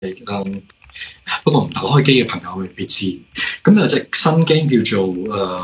不過唔打開機嘅朋友未必知。咁有隻新 game 叫做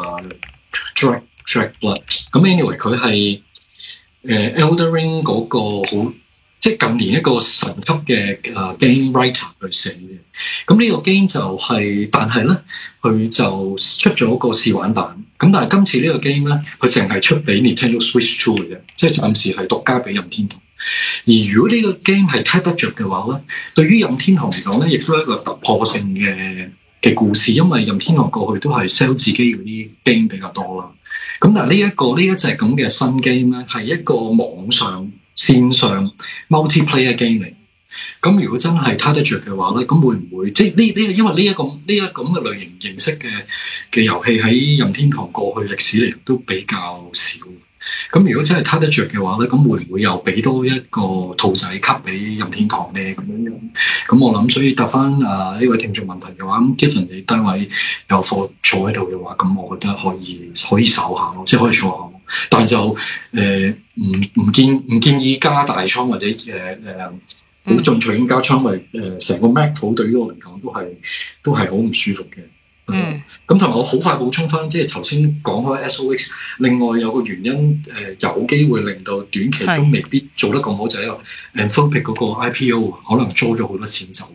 Drag Blood。咁 anyway 佢係Elden Ring 嗰個好，即係近年一個神級嘅game writer 去寫嘅。咁呢個 game 就係，但係咧佢就出咗個試玩版。咁但係今次呢個 game 咧，佢淨係出俾 Nintendo Switch 2嘅啫，即係暫時係獨家俾任天堂。而如果呢個 game 係睇得着嘅話咧，對於任天堂嚟講咧，亦都係一個突破性嘅故事，因為任天堂過去都係 sell 自己嗰啲 game 比較多啦。咁但係呢一隻咁嘅新 game 咧，係一個網上線上 multiplayer game 嚟。咁如果真係睇得着嘅話咧，咁會唔會即係呢？因為呢一咁嘅類型形式嘅遊戲喺任天堂過去歷史嚟都比較少。咁如果真係睇得着嘅話咧，咁會唔會又俾多一個兔仔級俾任天堂咧？咁樣，咁我諗，所以答翻呢位聽眾問題嘅話，咁 Given 你單位有貨坐喺度嘅話，咁我覺得可以守下咯，即係可以坐下。但係就唔建議加大倉或者好進取咁加倉，因為成個 Mac 譜對於我嚟講都係好唔舒服嘅。咁同埋我好快補充翻，即係頭先講開 SOX， 另外有個原因有機會令到短期都未必做得咁好，就係因為 Anthropic 嗰個 IPO 可能租咗好多錢走。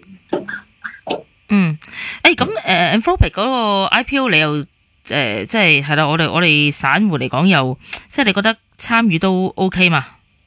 咁Anthropic 嗰個 IPO 你又即係係啦，我哋散戶嚟講又即係你覺得參與都 OK 嘛？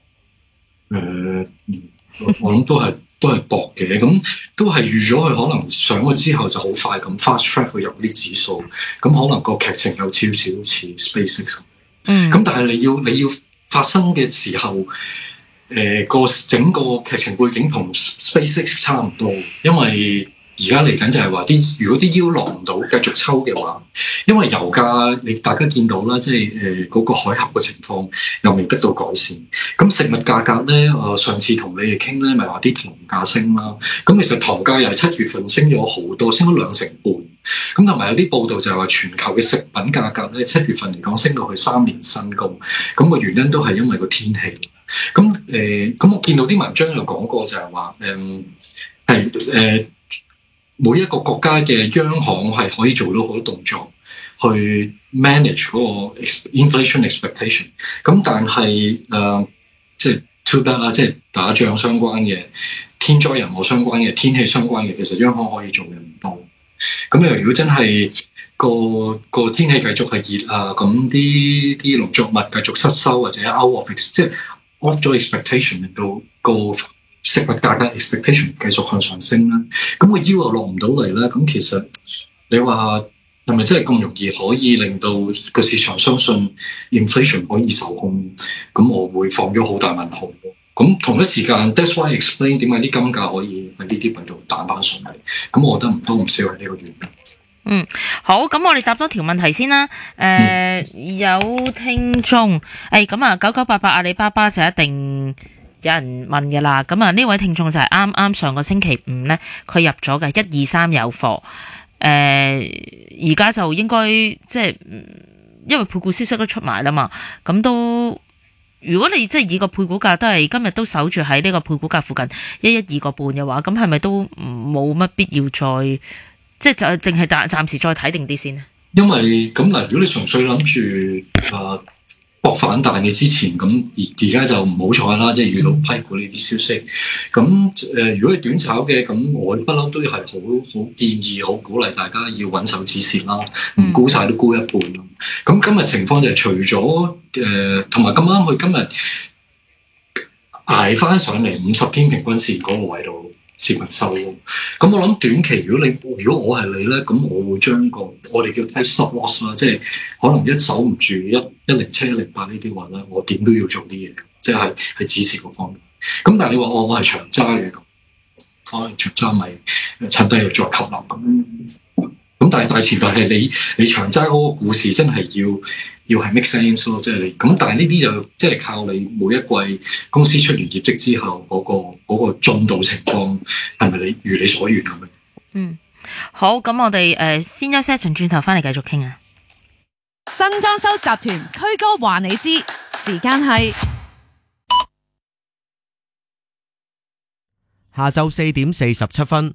我諗都係搏嘅，咁都係預咗佢可能上咗之後就好快咁 fast track 去入啲指數，咁可能個劇情有少少似 SpaceX。咁但係你要發生嘅時候，整個劇情背景同 SpaceX 差唔多，因為而家嚟緊就係話如果啲腰落唔到，繼續抽嘅話，因為油價大家見到啦，即係嗰個海峽嘅情況又未得到改善。咁食物價格咧，上次同你哋傾咧，咪話啲糖價升啦。咁其實糖價又係7月份升咗好多，升咗2成半。咁同埋有啲報道就係話全球嘅食品價格咧，7月份嚟講升到去3年新高。咁個原因都係因為個天氣。咁我見到啲文章有講過就係話每一個國家嘅央行係可以做到好多動作去 manage 嗰個 inflation expectation。咁但係即係 too bad 啦，即係打仗相關嘅、天災人禍相關嘅、天氣相關嘅，其實央行可以做嘅唔多。咁你如果真係個天氣繼續係熱啊，咁啲農作物繼續失收或者 out of 即係 off 咗 expectation， 令到個食物價格 expectation 繼續向上升啦，咁個腰又落唔到嚟啦，咁其實你話係咪真係咁容易可以令到個市場相信 inflation 可以受控？咁我會放咗好大問號。咁同一時間 that's why explain 點解啲金價可以喺呢啲位度彈翻上嚟？咁我覺得唔多唔少係呢個原因。 好，咁我哋答多條問題先啦。有聽眾9988阿里巴巴就一定有人問嘅啦，咁呢位聽眾就係啱上個星期五咧，佢入咗嘅123有貨，而家就應該即係因為配股消息都出埋啦嘛，咁都如果你即係以個配股價都係今日都守住喺呢個配股價附近112個半嘅話，咁係咪都冇乜必要再即係就淨係暫時再睇定啲先？ 因為咁嗱，如果你純粹諗住搏反彈嘅之前，咁而家就唔好彩啦，即係遇到批股呢啲消息。咁如果係短炒嘅，咁我不嬲都係好建議、好鼓勵大家要穩守止蝕啦，唔沽晒都沽一半咯。咁今日情況就係除咗同埋咁啱佢今日捱翻上嚟50天平均線嗰個位度接近收咯。咁我諗短期如果我係你咧，咁我會將我哋叫 take stop loss 啦，即係可能一守唔住107、108呢啲話咧，我點都要做啲嘢，即係止蝕嗰方面。咁但係你話我係長揸嘅，可能長揸咪趁低又再吸納咁。咁但係大前提係你長揸嗰個故事真係要係 make sense 咯，即係你咁。但係呢啲就即係靠你每一季公司出完業績之後嗰個進度情況係咪你如你所願咁樣？ 好，咁我哋先休息一陣，轉頭翻嚟繼續傾啊。 新裝修集團推歌話你知，時間係下晝4點47分。